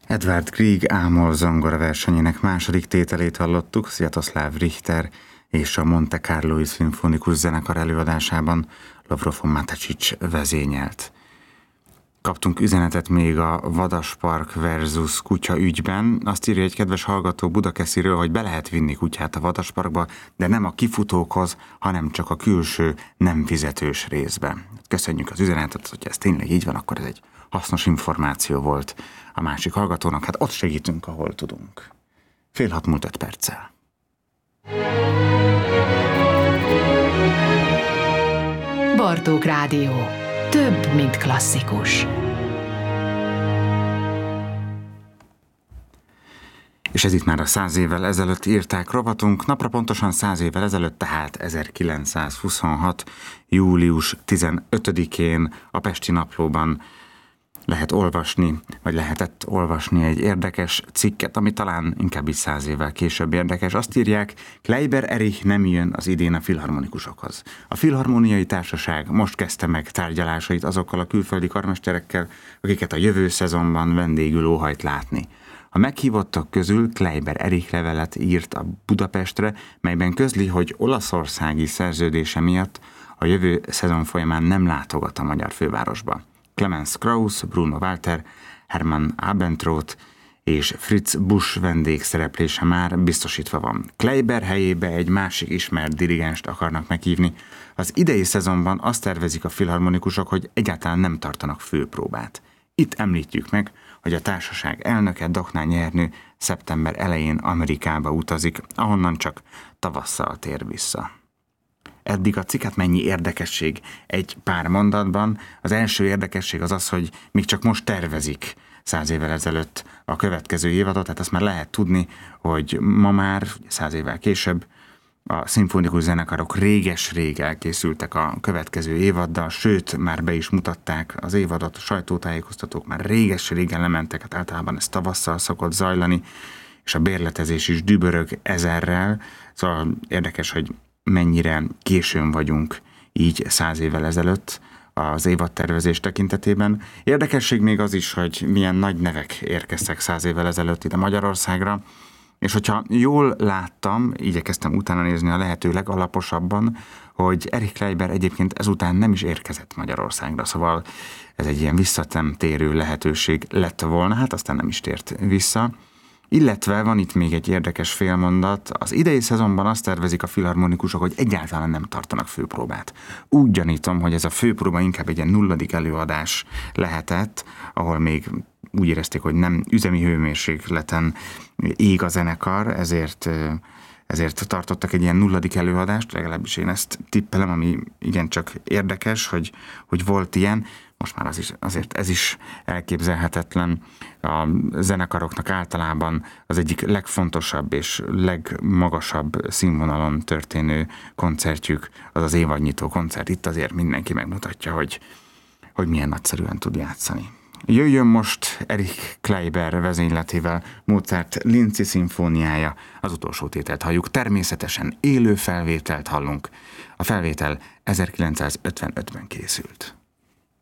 Edvard Grieg Ámol zongora versenyének második tételét hallottuk Sviatoslav Richter és a Monte Carloi Szimfonikus Zenekar előadásában Lovro Matačić vezényelt. Kaptunk üzenetet még a Vadaspark versus kutya ügyben. Azt írja egy kedves hallgató Budakesziről, hogy be lehet vinni kutyát a Vadasparkba, de nem a kifutókhoz, hanem csak a külső, nem fizetős részbe. Köszönjük az üzenetet, hogyha ez tényleg így van, akkor ez egy hasznos információ volt a másik hallgatónak. Hát ott segítünk, ahol tudunk. 5:06 múlt 5 perccel. Bartók Rádió. Több, mint klasszikus. És ez itt már a 100 évvel ezelőtt írták rovatunk, napra pontosan 100 évvel ezelőtt, tehát 1926. július 15-én a Pesti Naplóban lehet olvasni, vagy lehetett olvasni egy érdekes cikket, ami talán inkább is 100 évvel később érdekes. Azt írják, Kleiber Erich nem jön az idén a filharmonikusokhoz. A Filharmoniai Társaság most kezdte meg tárgyalásait azokkal a külföldi karmesterekkel, akiket a jövő szezonban vendégül óhajt látni. A meghívottak közül Kleiber Erich levelet írt a Budapestre, melyben közli, hogy olaszországi szerződése miatt a jövő szezon folyamán nem látogat a magyar fővárosba. Clemens Krauss, Bruno Walter, Hermann Abendroth és Fritz Busch vendégszereplése már biztosítva van. Kleiber helyébe egy másik ismert dirigenst akarnak meghívni. Az idei szezonban azt tervezik a filharmonikusok, hogy egyáltalán nem tartanak főpróbát. Itt említjük meg, hogy a társaság elnöke, Dohnányi Ernő szeptember elején Amerikába utazik, ahonnan csak tavasszal tér vissza. Eddig a cikket mennyi érdekesség egy pár mondatban. Az első érdekesség az az, hogy még csak most tervezik 100 évvel ezelőtt a következő évadot, tehát azt már lehet tudni, hogy ma már 100 évvel később a szimfonikus zenekarok réges-rég elkészültek a következő évaddal, sőt, már be is mutatták az évadot, a sajtótájékoztatók már réges-régen lementek, hát általában ez tavasszal szokott zajlani, és a bérletezés is dübörög ezerrel, szóval érdekes, hogy mennyire későn vagyunk így 100 évvel ezelőtt az évadtervezés tekintetében. Érdekesség még az is, hogy milyen nagy nevek érkeztek 100 évvel ezelőtt ide Magyarországra, és hogyha jól láttam, igyekeztem utána nézni a lehető legalaposabban, hogy Erich Kleiber egyébként ezután nem is érkezett Magyarországra, szóval ez egy ilyen visszatérő lehetőség lett volna, hát aztán nem is tért vissza. Illetve van itt még egy érdekes félmondat, az idei szezonban azt tervezik a filharmonikusok, hogy egyáltalán nem tartanak főpróbát. Úgy gyanítom, hogy ez a főpróba inkább egy ilyen nulladik előadás lehetett, ahol még úgy érezték, hogy nem üzemi hőmérsékleten ég a zenekar, ezért tartottak egy ilyen nulladik előadást, legalábbis én ezt tippelem, ami igencsak érdekes, hogy volt ilyen. Most már azért ez is elképzelhetetlen. A zenekaroknak általában az egyik legfontosabb és legmagasabb színvonalon történő koncertjük az az évadnyitó koncert. Itt azért mindenki megmutatja, hogy milyen nagyszerűen tud játszani. Jöjjön most Erich Kleiber vezényletével Mozart Linci szimfóniája, az utolsó tételt halljuk. Természetesen élő felvételt hallunk. A felvétel 1955-ben készült.